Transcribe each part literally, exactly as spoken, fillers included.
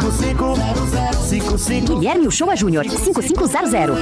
cinco cinco zero zero cinco cinco. Guilherme Uchoa Júnior, cinco cinco zero zero.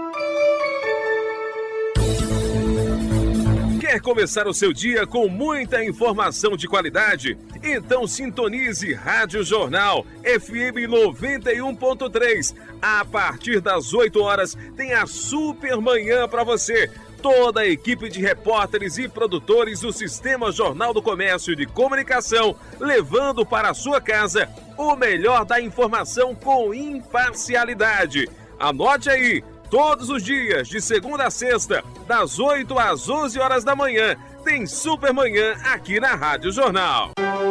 Quer começar o seu dia com muita informação de qualidade? Então sintonize Rádio Jornal F M noventa e um ponto três. A partir das oito horas tem a Super Manhã para você. Toda a equipe de repórteres e produtores do Sistema Jornal do Comércio de Comunicação, levando para a sua casa o melhor da informação com imparcialidade. Anote aí, todos os dias, de segunda a sexta, das oito às onze horas da manhã, tem Super Manhã aqui na Rádio Jornal.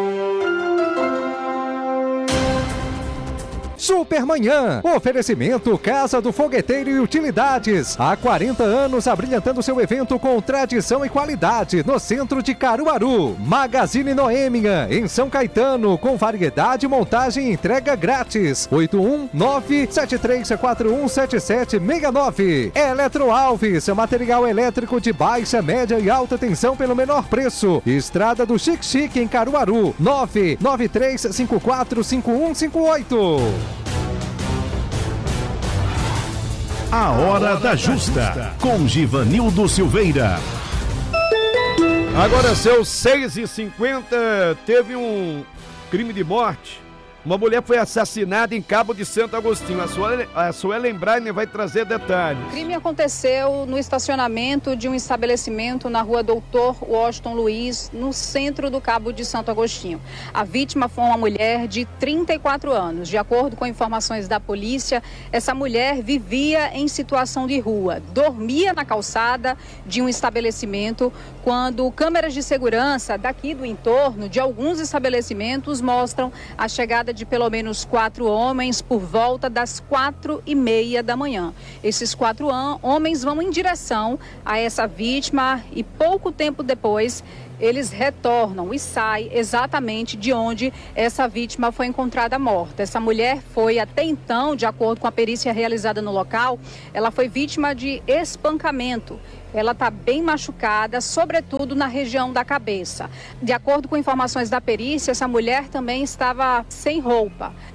Supermanhã, oferecimento Casa do Fogueteiro e Utilidades. Há quarenta anos abrilhantando seu evento com tradição e qualidade no centro de Caruaru. Magazine Noêmia, em São Caetano, com variedade, montagem e entrega grátis. oito um nove sete três quatro um sete sete seis nove. Eletro Alves, material elétrico de baixa, média e alta tensão pelo menor preço. Estrada do Chique Chique em Caruaru. nove nove três cinco quatro cinco um cinco oito. A Hora da Justa, com Givanildo Silveira. Agora são seis e cinquenta, teve um crime de morte. Uma mulher foi assassinada em Cabo de Santo Agostinho. A Suelen, a Suelen Brainer vai trazer detalhes. O crime aconteceu no estacionamento de um estabelecimento na rua Doutor Washington Luiz, no centro do Cabo de Santo Agostinho. A vítima foi uma mulher de trinta e quatro anos. De acordo com informações da polícia, essa mulher vivia em situação de rua, dormia na calçada de um estabelecimento, quando câmeras de segurança daqui do entorno de alguns estabelecimentos mostram a chegada de pelo menos quatro homens por volta das quatro e meia da manhã. Esses quatro homens vão em direção a essa vítima e pouco tempo depois eles retornam e saem exatamente de onde essa vítima foi encontrada morta. Essa mulher foi até então, de acordo com a perícia realizada no local, ela foi vítima de espancamento. Ela está bem machucada, sobretudo na região da cabeça. De acordo com informações da perícia, essa mulher também estava sem roupa.